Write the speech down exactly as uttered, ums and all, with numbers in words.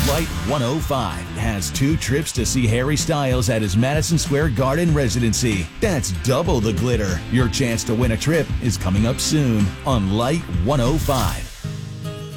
Light one oh five has two trips to see Harry Styles at his Madison Square Garden residency. That's double the glitter. Your chance to win a trip is coming up soon on Light one oh five.